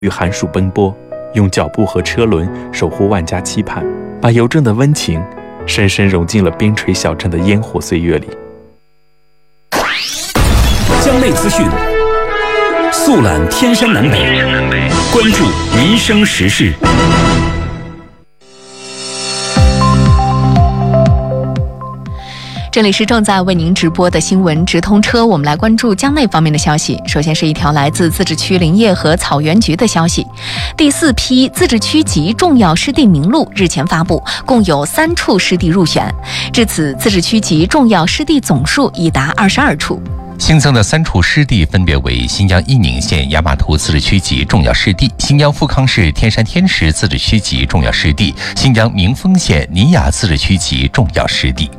与寒暑奔波，用脚步和车轮守护万家期盼，把邮政的温情深深融进了边陲小镇的烟火岁月里。 江内资讯，速览天山南北，关注民生时事。 这里是正在为您直播的新闻直通车，我们来关注江内方面的消息。首先是一条来自自治区林业和草原局的消息，第4批自治区级重要湿地名录日前发布，共有3处湿地入选，至此自治区级重要湿地总数已达22处。 新增的3处湿地分别为新疆伊宁县雅马图自治区级重要湿地、新疆富康市天山天池自治区级重要湿地、新疆鸣丰县尼雅自治区级重要湿地。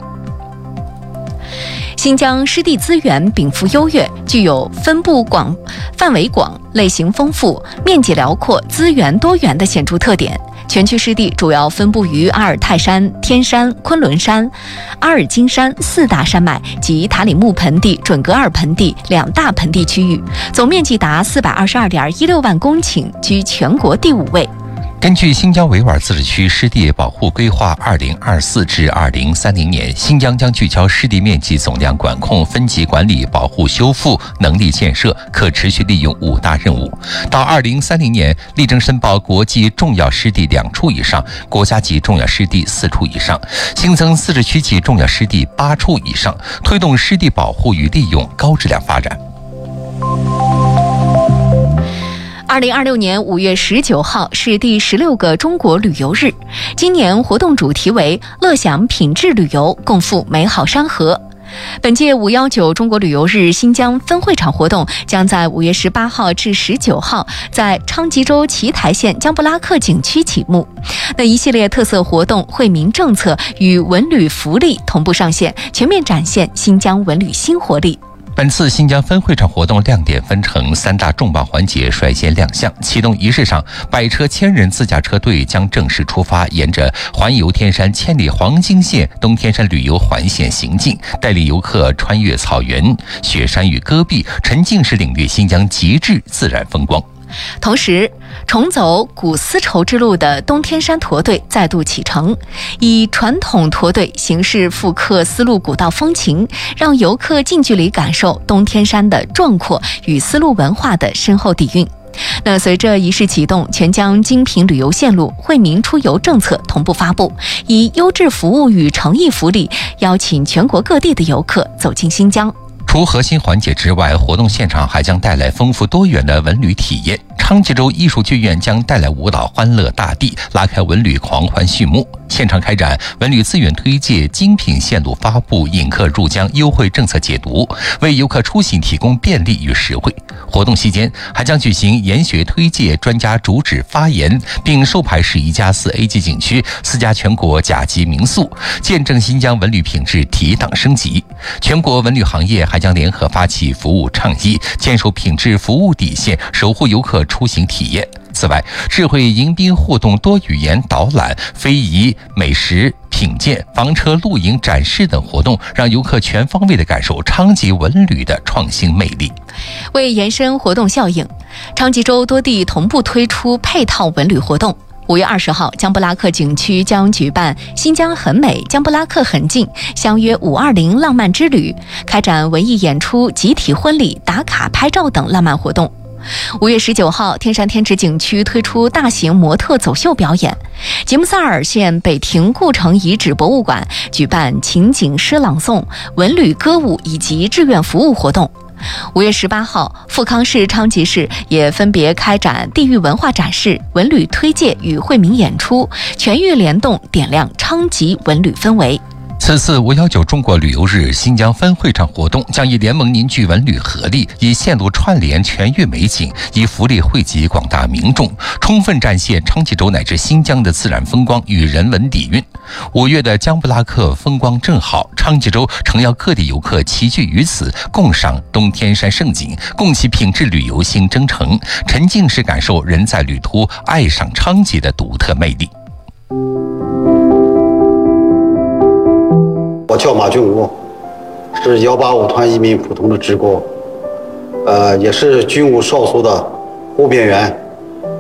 新疆湿地资源禀赋优越，具有分布广、范围广、类型丰富、面积辽阔、资源多元的显著特点。全区湿地主要分布于阿尔泰山、天山、昆仑山、阿尔金山4大山脉及塔里木盆地、准噶尔盆地2大盆地区域，总面积达422.16万公顷，居全国第5位。 根据新疆维吾尔自治区湿地保护规划2024至2030年，新疆将聚焦湿地面积总量管控、分级管理、保护修复、能力建设、可持续利用5大任务。到2030年，力争申报国际重要湿地2处以上，国家级重要湿地4处以上，新增自治区级重要湿地8处以上，推动湿地保护与利用高质量发展。 2026年5月19号是第16个中国旅游日，今年活动主题为乐享品质旅游，共赴美好山河。本届519中国旅游日新疆分会场活动将在5月18号至19号在昌吉州奇台县江布拉克景区启幕。那一系列特色活动、惠民政策与文旅福利同步上线，全面展现新疆文旅新活力。 本次新疆分会场活动亮点分成3大重磅环节率先亮相。启动仪式上，100车1000人自驾车队将正式出发，沿着环游天山千里黄金线东天山旅游环线行进，带领游客穿越草原、雪山与戈壁，沉浸式领略新疆极致自然风光。 同时，重走古丝绸之路的东天山驼队再度启程，以传统驼队形式复刻丝路古道风情，让游客近距离感受东天山的壮阔与丝路文化的深厚底蕴。那随着仪式启动，全疆精品旅游线路、惠民出游政策同步发布，以优质服务与诚意福利，邀请全国各地的游客走进新疆。 除核心环节之外，活动现场还将带来丰富多元的文旅体验。昌吉州艺术剧院将带来舞蹈欢乐大地，拉开文旅狂欢序幕。现场开展文旅资源推介、精品线路发布、引客入疆优惠政策解读，为游客出行提供便利与实惠。活动期间还将举行研学推介、专家主旨发言，并授牌11+4A 级景区、4家全国甲级民宿，见证新疆文旅品质提档升级。全国文旅行业还将联合发起服务倡议，坚守品质服务底线，守护游客出行体验。此外，智慧迎宾互动多语言导览、非遗、美食品鉴、房车露营展示等活动，让游客全方位地感受昌吉文旅的创新魅力。 为延伸活动效应，昌吉州多地同步推出配套文旅活动。5月20号，江布拉克景区将举办新疆很美，江布拉克很近，相约520浪漫之旅，开展文艺演出、集体婚礼、打卡拍照等浪漫活动。5月19号，天山天池景区推出大型模特走秀表演。吉木萨尔县北亭故城遗址博物馆举办情景诗朗诵、文旅歌舞以及志愿服务活动。5月18号，富康市、昌吉市也分别开展地域文化展示、文旅推介与惠民演出，全域联动点亮昌吉文旅氛围。 此次519中国旅游日新疆分会场活动将以联盟凝聚文旅合力，以线路串联全域美景，以福利惠及广大民众，充分展现昌吉州乃至新疆的自然风光与人文底蕴。5月的江布拉克风光正好，昌吉州诚邀各地游客齐聚于此，共赏东天山盛景，共启品质旅游新征程，沉浸式感受人在旅途爱上昌吉的独特魅力。 我叫马俊武，是185团一名普通的职工，也是军务少苏的护边员。